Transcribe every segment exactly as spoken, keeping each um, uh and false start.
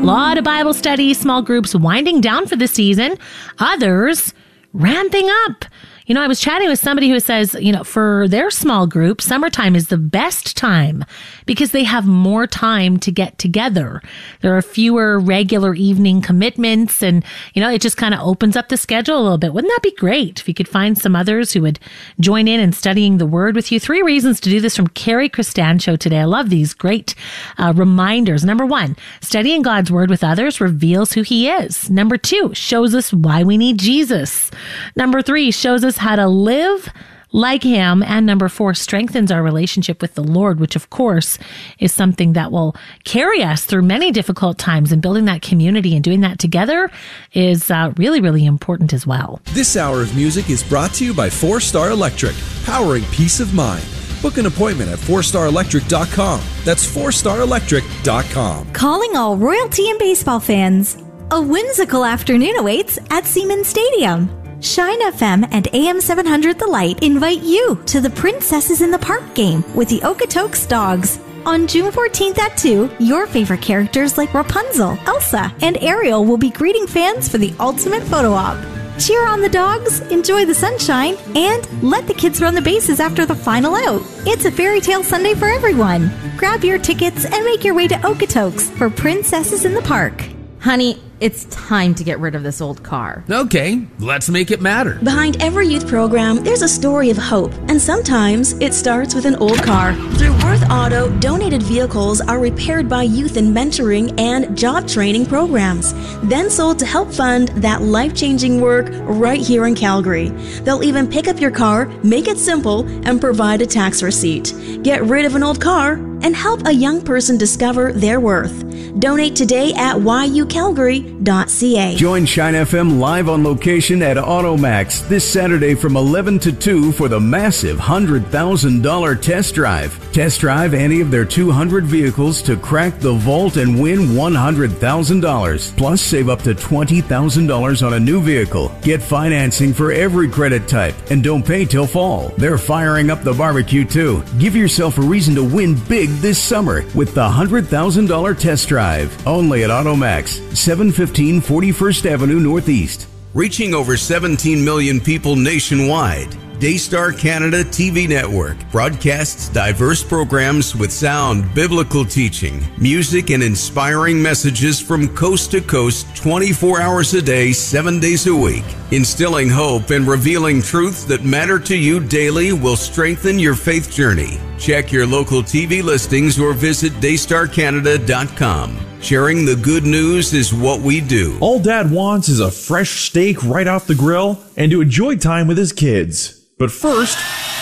A lot of Bible studies, small groups winding down for the season. Others ramping up. You know, I was chatting with somebody who says, you know, for their small group, summertime is the best time because they have more time to get together. There are fewer regular evening commitments and, you know, it just kind of opens up the schedule a little bit. Wouldn't that be great if you could find some others who would join in and studying the Word with you? Three reasons to do this from Carrie Cristancho today. I love these great uh, reminders. Number one, studying God's Word with others reveals who He is. Number two, shows us why we need Jesus. Number three, shows us how to live like Him. And number four, strengthens our relationship with the Lord, which of course is something that will carry us through many difficult times, and building that community and doing that together is uh, really, really important as well. This hour of music is brought to you by Four Star Electric, powering peace of mind. Book an appointment at four star electric dot com. That's four star electric dot com. Calling all royalty and baseball fans. A whimsical afternoon awaits at Siemens Stadium. Shine F M and A M seven hundred The Light invite you to the Princesses in the Park game with the Okotoks Dogs. On June fourteenth at two, your favorite characters like Rapunzel, Elsa, and Ariel will be greeting fans for the ultimate photo op. Cheer on the dogs, enjoy the sunshine, and let the kids run the bases after the final out. It's a fairy tale Sunday for everyone. Grab your tickets and make your way to Okotoks for Princesses in the Park. Honey, it's time to get rid of this old car. Okay, let's make it matter. Behind every youth program, there's a story of hope, and sometimes it starts with an old car. Through Worth Auto, donated vehicles are repaired by youth in mentoring and job training programs, then sold to help fund that life-changing work right here in Calgary. They'll even pick up your car, make it simple, and provide a tax receipt. Get rid of an old car and help a young person discover their worth. Donate today at y u calgary dot c a. Join Shine F M live on location at Automax this Saturday from eleven to two for the massive one hundred thousand dollars test drive. Test drive any of their two hundred vehicles to crack the vault and win one hundred thousand dollars. Plus, save up to twenty thousand dollars on a new vehicle. Get financing for every credit type and don't pay till fall. They're firing up the barbecue too. Give yourself a reason to win big this summer with the one hundred thousand dollars test drive. Only at Automax, seven fifteen forty-first Avenue Northeast. Reaching over seventeen million people nationwide, Daystar Canada T V Network broadcasts diverse programs with sound biblical teaching, music, and inspiring messages from coast to coast twenty-four hours a day, seven days a week. Instilling hope and revealing truths that matter to you daily will strengthen your faith journey. Check your local T V listings or visit daystar canada dot com. Sharing the good news is what we do. All Dad wants is a fresh steak right off the grill and to enjoy time with his kids. But first,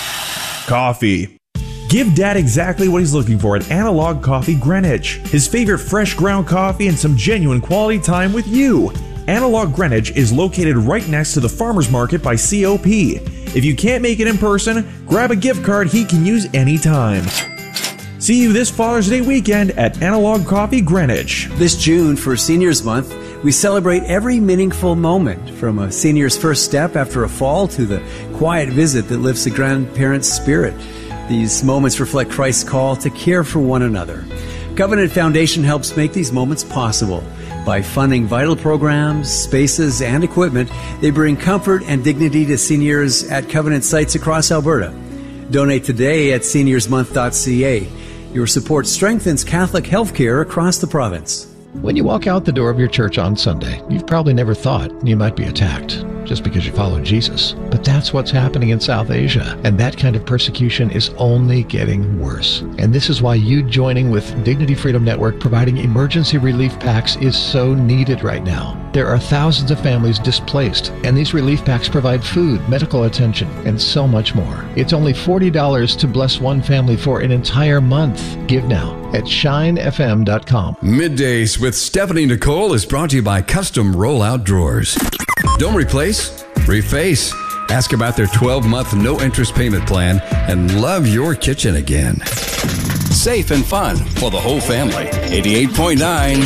coffee. Give Dad exactly what he's looking for at Analog Coffee Greenwich. His favorite fresh ground coffee and some genuine quality time with you. Analog Greenwich is located right next to the Farmers Market by C O P. If you can't make it in person, grab a gift card he can use anytime. See you this Father's Day weekend at Analog Coffee Greenwich. This June for Seniors Month, we celebrate every meaningful moment, from a senior's first step after a fall to the quiet visit that lifts a grandparent's spirit. These moments reflect Christ's call to care for one another. Covenant Foundation helps make these moments possible. By funding vital programs, spaces, and equipment, they bring comfort and dignity to seniors at Covenant sites across Alberta. Donate today at seniors month dot c a. Your support strengthens Catholic healthcare across the province. When you walk out the door of your church on Sunday, you've probably never thought you might be attacked just because you follow Jesus. But that's what's happening in South Asia, and that kind of persecution is only getting worse. And this is why you joining with Dignity Freedom Network providing emergency relief packs is so needed right now. There are thousands of families displaced, and these relief packs provide food, medical attention, and so much more. It's only forty dollars to bless one family for an entire month. Give now at shine f m dot com. Middays with Stephanie Nicole is brought to you by Custom Rollout Drawers. Don't replace, reface. Ask about their twelve-month no-interest payment plan and love your kitchen again. Safe and fun for the whole family. eighty-eight point nine